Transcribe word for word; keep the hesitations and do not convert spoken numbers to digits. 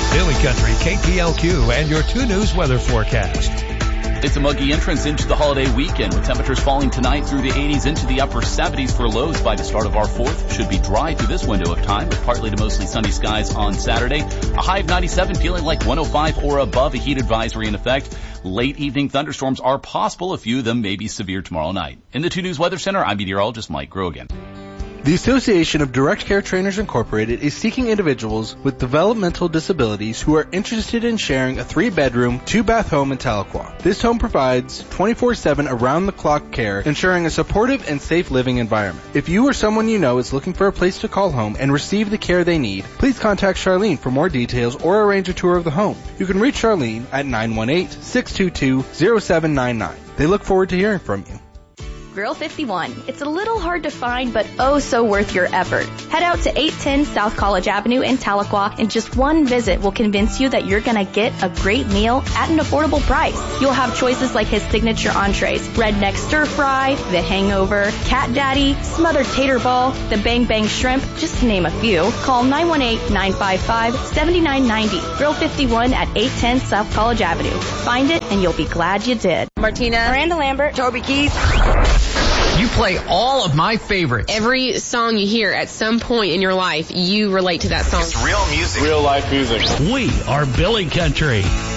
Billy Country, K P L Q, and your two News weather forecast. It's a muggy entrance into the holiday weekend with temperatures falling tonight through the eighties into the upper seventies for lows by the start of our fourth. Should be dry through this window of time with partly to mostly sunny skies on Saturday. A high of ninety-seven feeling like one oh five or above, a heat advisory in effect. Late evening thunderstorms are possible. A few of them may be severe tomorrow night. In the two News Weather Center, I'm meteorologist Mike Grogan. The Association of Direct Care Trainers Incorporated is seeking individuals with developmental disabilities who are interested in sharing a three-bedroom, two-bath home in Tahlequah. This home provides twenty-four seven around-the-clock care, ensuring a supportive and safe living environment. If you or someone you know is looking for a place to call home and receive the care they need, please contact Charlene for more details or arrange a tour of the home. You can reach Charlene at nine one eight, six two two, zero seven nine nine. They look forward to hearing from you. Grill fifty-one. It's a little hard to find, but oh so worth your effort. Head out to eight ten South College Avenue in Tahlequah, and just one visit will convince you that you're gonna get a great meal at an affordable price. You'll have choices like his signature entrees, redneck stir fry, the hangover, cat daddy, smothered tater ball, the bang bang shrimp, just to name a few. Call nine one eight, nine five five, seven nine nine zero. Grill fifty-one at eight ten South College Avenue. Find it and you'll be glad you did. Martina, Miranda Lambert, Toby Keith. You play all of my favorites. Every song you hear at some point in your life, you relate to that song. It's real music. Real life music. We are Billy Country.